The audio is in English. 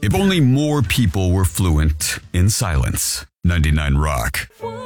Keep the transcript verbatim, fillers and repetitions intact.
If only more people were fluent in silence. ninety-nine Rock.